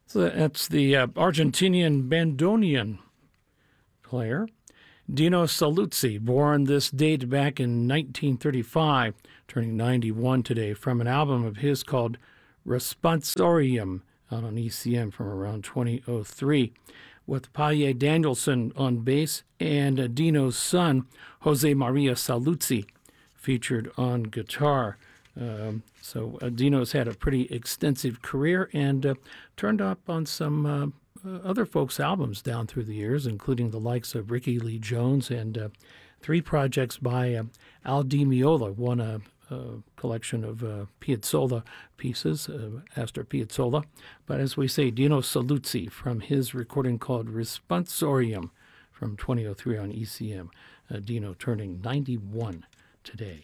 So that's the Argentinian bandoneon player, Dino Saluzzi, born this date back in 1935, turning 91 today, from an album of his called Responsorium, out on ECM from around 2003, with Paye Danielson on bass and Dino's son, Jose Maria Saluzzi, featured on guitar. So Dino's had a pretty extensive career and turned up on some other folks' albums down through the years, including the likes of Ricky Lee Jones and 3 projects by Al Di Meola, won a collection of Piazzolla pieces, Astor Piazzolla. But as we say, Dino Saluzzi from his recording called Responsorium from 2003 on ECM. Dino turning 91 today.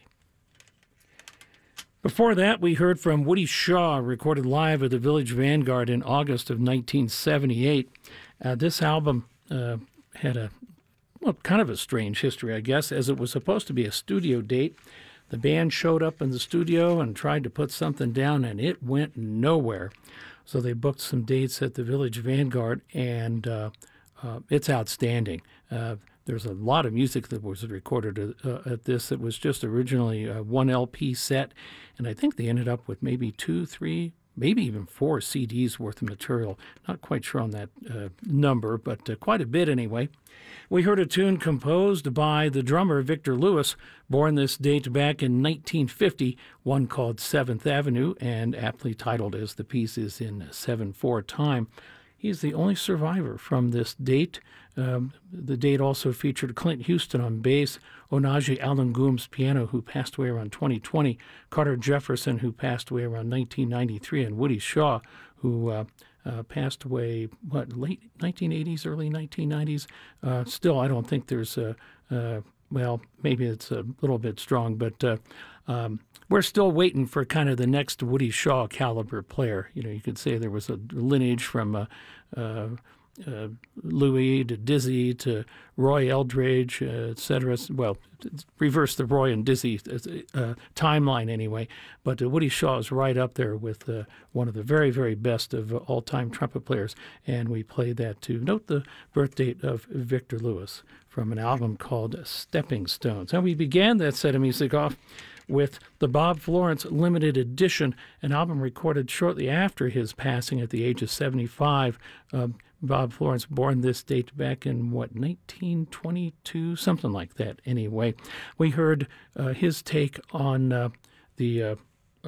Before that, we heard from Woody Shaw, recorded live at the Village Vanguard in August of 1978. This album had kind of a strange history, I guess, as it was supposed to be a studio date. The band showed up in the studio and tried to put something down, and it went nowhere. So they booked some dates at the Village Vanguard, and it's outstanding. There's a lot of music that was recorded at this. It was just originally a 1 LP set, and I think they ended up with maybe 2, 3, maybe even 4 CDs worth of material. Not quite sure on that number, but quite a bit anyway. We heard a tune composed by the drummer Victor Lewis, born this date back in 1950, one called 7th Avenue, and aptly titled as the piece is in 7/4 time. He's the only survivor from this date. The date also featured Clint Houston on bass, Onaje Allen Goombs piano, who passed away around 2020, Carter Jefferson, who passed away around 1993, and Woody Shaw, who passed away, late 1980s, early 1990s. Still, I don't think there's well, maybe it's a little bit strong, but we're still waiting for kind of the next Woody Shaw caliber player. You know, you could say there was a lineage from Louis to Dizzy to Roy Eldridge, et cetera. Well, reverse the Roy and Dizzy timeline anyway. But Woody Shaw is right up there with one of the very, very best of all-time trumpet players. And we play that to note the birth date of Victor Lewis from an album called Stepping Stones. And we began that set of music off with the Bob Florence Limited Edition, an album recorded shortly after his passing at the age of 75. Bob Florence, born this date back in, 1922? Something like that, anyway. We heard his take on the...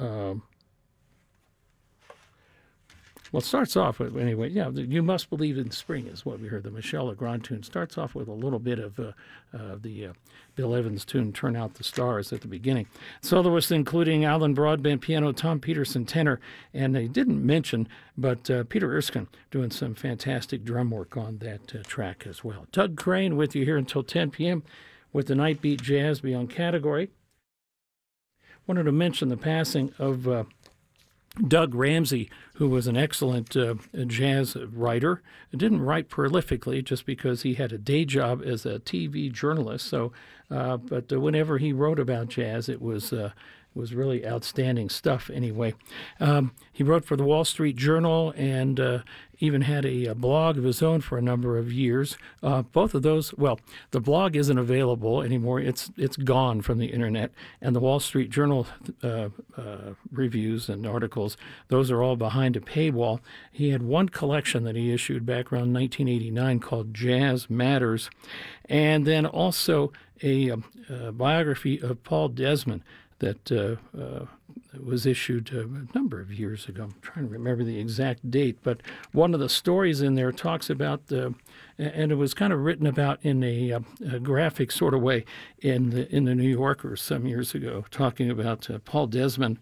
Well, it starts off with, anyway, You Must Believe in Spring is what we heard. The Michel Legrand tune starts off with a little bit of the Bill Evans tune, Turn Out the Stars, at the beginning. Soloists including Alan Broadbent piano, Tom Peterson tenor, and they didn't mention, but Peter Erskine doing some fantastic drum work on that track as well. Doug Crane with you here until 10 p.m. with the Night Beat Jazz Beyond Category. Wanted to mention the passing of Doug Ramsey, who was an excellent jazz writer. Didn't write prolifically just because he had a day job as a TV journalist. So, but whenever he wrote about jazz, it was really outstanding stuff anyway. He wrote for the Wall Street Journal and even had a blog of his own for a number of years. Both of those, well, the blog isn't available anymore. It's gone from the internet. And the Wall Street Journal reviews and articles, those are all behind a paywall. He had one collection that he issued back around 1989 called Jazz Matters, and then also a biography of Paul Desmond that was issued a number of years ago. I'm trying to remember the exact date, but one of the stories in there talks about, and it was kind of written about in a graphic sort of way in the New Yorker some years ago, talking about Paul Desmond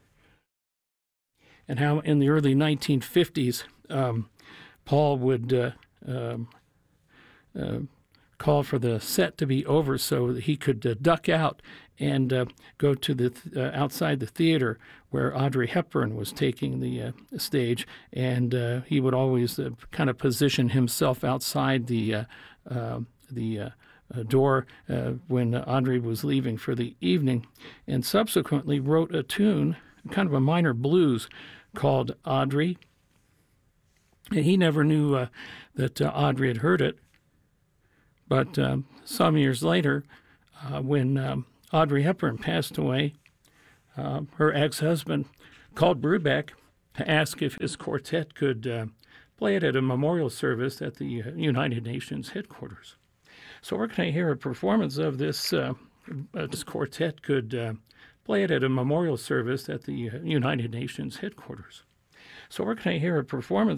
and how in the early 1950s Paul would call for the set to be over so that he could duck out and go to the outside the theater where Audrey Hepburn was taking the stage, and he would always kind of position himself outside the door when Audrey was leaving for the evening, and subsequently wrote a tune, kind of a minor blues, called Audrey, And he never knew that Audrey had heard it. But some years later, when Audrey Hepburn passed away, her ex-husband called Brubeck to ask if his quartet could play it at a memorial service at the United Nations headquarters. So we're going to hear a performance of this. This quartet could play it at a memorial service at the United Nations headquarters. So we're going to hear a performance